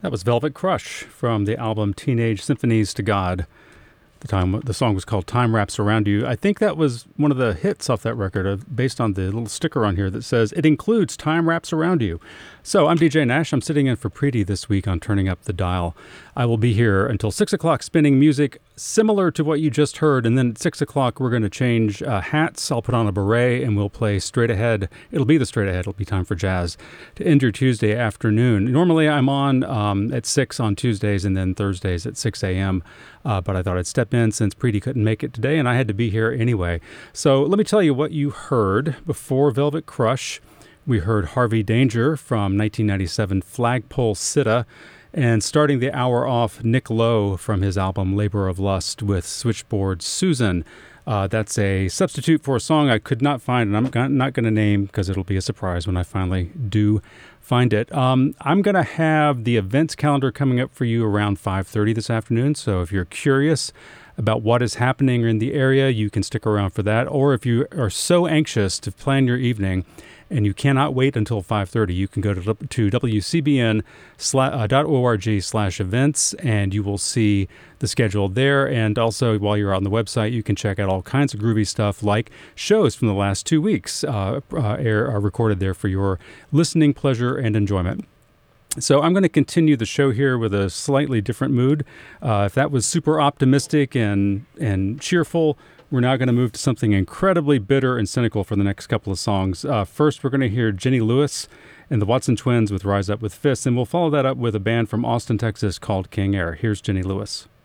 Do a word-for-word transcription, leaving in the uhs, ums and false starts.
That was Velvet Crush from the album Teenage Symphonies to God. The time the song was called Time Wraps Around You. I think that was one of the hits off that record, uh, based on the little sticker on here that says it includes Time Wraps Around You. So I'm D J Nash. I'm sitting in for Preeti this week on Turning Up the Dial. I will be here until six o'clock spinning music similar to what you just heard, and then at six o'clock we're going to change uh, hats. I'll put on a beret and we'll play straight ahead. It'll be the straight ahead. It'll be time for jazz to end your Tuesday afternoon. Normally I'm on um, at six on Tuesdays and then Thursdays at six a.m., uh, but I thought I'd step in since Preeti couldn't make it today and I had to be here anyway. So let me tell you what you heard before Velvet Crush. We heard Harvey Danger from nineteen ninety-seven Flagpole Sitta, and starting the hour off, Nick Lowe from his album Labor of Lust with Switchboard Susan. Uh, that's a substitute for a song I could not find, and I'm not going to name because it'll be a surprise when I finally do find it. Um, I'm going to have the events calendar coming up for you around five thirty this afternoon, so if you're curious about what is happening in the area, you can stick around for that. Or if you are so anxious to plan your evening and you cannot wait until five thirty, you can go to, to W C B N dot org slash events, and you will see the schedule there. And also, while you're on the website, you can check out all kinds of groovy stuff like shows from the last two weeks uh, uh, air, are recorded there for your listening pleasure and enjoyment. So I'm going to continue the show here with a slightly different mood. Uh, if that was super optimistic and and cheerful, we're now going to move to something incredibly bitter and cynical for the next couple of songs. Uh, first, we're going to hear Jenny Lewis and the Watson Twins with Rise Up with Fists, and we'll follow that up with a band from Austin, Texas called King Air. Here's Jenny Lewis.